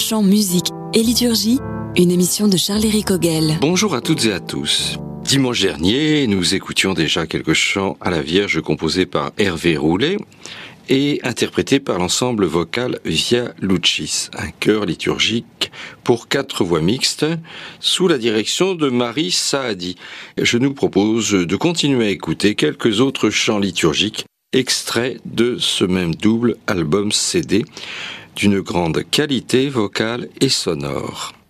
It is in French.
Chant, musique et liturgie, une émission de Charles-Éric Hoguel. Bonjour à toutes et à tous. Dimanche dernier, nous écoutions déjà quelques chants à la Vierge composés par Hervé Roulet et interprétés par l'ensemble vocal Via Lucis, un chœur liturgique pour 4 voix mixtes sous la direction de Marie Saadi. Je nous propose de continuer à écouter quelques autres chants liturgiques extraits de ce même double album CD d'une grande qualité vocale et sonore.